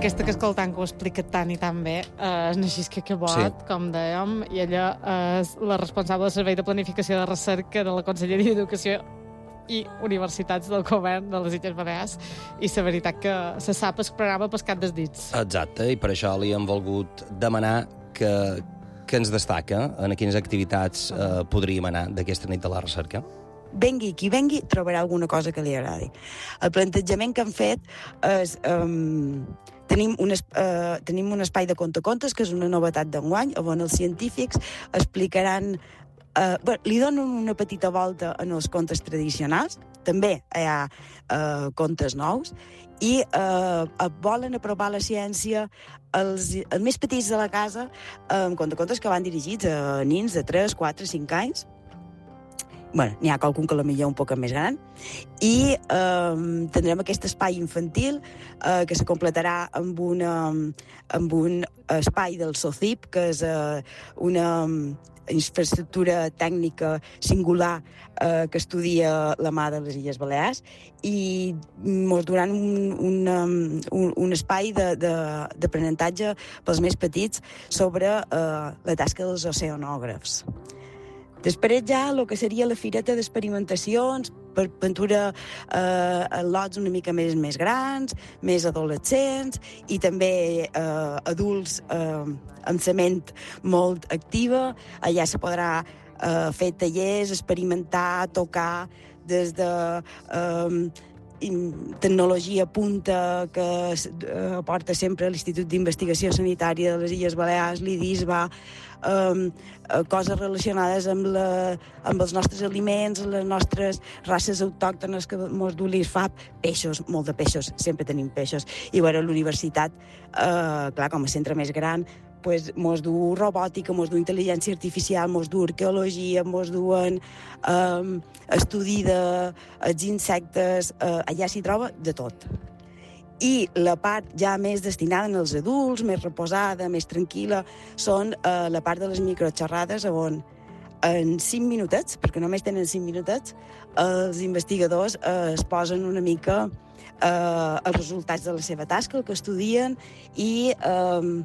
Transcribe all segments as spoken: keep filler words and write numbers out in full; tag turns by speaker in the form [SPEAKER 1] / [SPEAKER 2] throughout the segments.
[SPEAKER 1] aquesta que escoltant que ho explica tan i tan bé eh, és Naixisca Cabot, sí. com dèiem, i ella és la responsable del Servei de Planificació de Recerca de la Conselleria d'Educació i Universitats del Govern de les Illes Balears, i la veritat que se sap el programa pescat dels dits.
[SPEAKER 2] Exacte, i per això li hem volgut demanar que, que ens destaca en quines activitats eh, podríem anar d'aquesta nit de la recerca.
[SPEAKER 3] Vengui qui vengui, trobarà alguna cosa que li agradi. El plantejament que han fet és... Um, tenim, un, uh, tenim un espai de contacontes, que és una novetat d'enguany, on els científics explicaran... Uh, bueno, li donen una petita volta en els contes tradicionals, també hi ha uh, contes nous, i uh, volen apropar la ciència als, als més petits de la casa, amb contacontes que van dirigits a nins de tres, quatre, cinc anys. Bueno, n'hi ha qualcun que la millor un poc més gran, i eh, tindrem aquest espai infantil eh, que se completarà amb, una, amb un espai del SOCIP, que és eh, una infraestructura tècnica singular eh, que estudia la mà de les Illes Balears, i ens donaran un, un, un, un espai d'aprenentatge pels més petits sobre eh, la tasca dels oceanògrafs. Després ja el que seria la fireta d'experimentacions per pintura eh, en lots una mica més, més grans, més adolescents, i també eh, adults eh, amb la ment molt activa. Allà se podrà eh, fer tallers, experimentar, tocar des de... Eh, tecnologia punta que eh, aporta sempre l'Institut d'Investigació Sanitària de les Illes Balears, l'IDISBA, eh, coses relacionades amb, la, amb els nostres aliments, les nostres races autòctones que mos du l'I R F A P, peixos, molt de peixos, sempre tenim peixos. I bueno, l'universitat, eh, clar, com a centre més gran, pues, mos du robòtica, mos du intel·ligència artificial, mos du arqueologia, mos duen eh, estudi dels insectes, eh, allà s'hi troba de tot. I la part ja més destinada als adults, més reposada, més tranquil·la, són eh, la part de les microxerrades, on en cinc minutets, perquè només tenen cinc minutets, els investigadors eh, es posen una mica eh, els resultats de la seva tasca, el que estudien, i eh,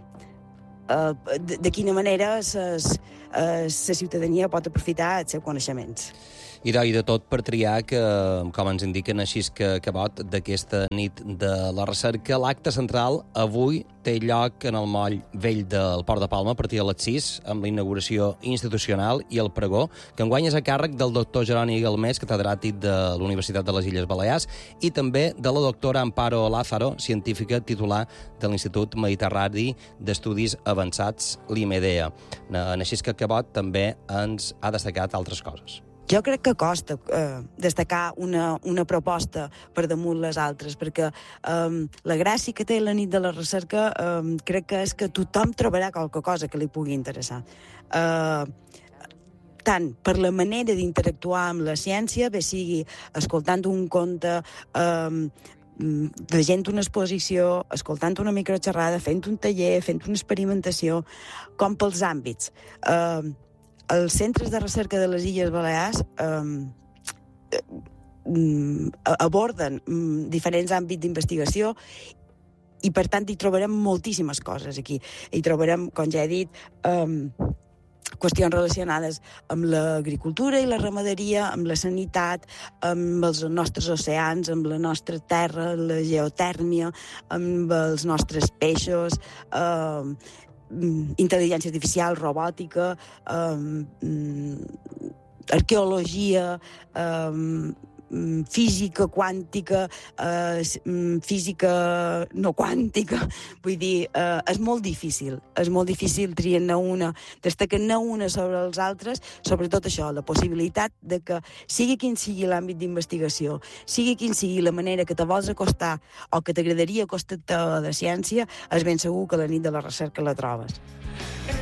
[SPEAKER 3] de, de quina manera la ciutadania pot aprofitar els seus coneixements.
[SPEAKER 2] I de tot per triar que, com ens indica Naixisca Cabot, d'aquesta nit de la recerca, l'acte central avui té lloc en el moll vell del Port de Palma a partir de les sis, amb la inauguració institucional i el pregó, que enguany és a càrrec del doctor Jeroni Galmés, catedràtic de la Universitat de les Illes Balears, i també de la doctora Amparo Lázaro, científica titular de l'Institut Mediterrani d'Estudis Avançats, l'IMEDEA. Naixisca Cabot també ens ha destacat altres coses.
[SPEAKER 3] Jo crec que costa eh, destacar una, una proposta per damunt les altres, perquè eh, la gràcia que té la nit de la recerca eh, crec que és que tothom trobarà qualque cosa que li pugui interessar. Eh, tant per la manera d'interactuar amb la ciència, bé sigui escoltant un conte, eh, veient una exposició, escoltant una microxerrada, fent un taller, fent una experimentació, com pels àmbits. Eh, Els centres de recerca de les Illes Balears eh, aborden diferents àmbits d'investigació, i per tant hi trobarem moltíssimes coses aquí. Hi trobarem, com ja he dit, eh, qüestions relacionades amb l'agricultura i la ramaderia, amb la sanitat, amb els nostres oceans, amb la nostra terra, la geotèrmia, amb els nostres peixos, eh, intel·ligència artificial, robòtica, eh, arqueologia, eh, física quàntica, eh, física no quàntica. Vull dir, eh, és molt difícil, és molt difícil triar-ne una, destacar-ne una sobre els altres, sobretot això, la possibilitat de que sigui quin sigui l'àmbit d'investigació, sigui quin sigui la manera que te vols acostar o que t'agradaria acostar-te a la ciència, és ben segur que la nit de la recerca la trobes.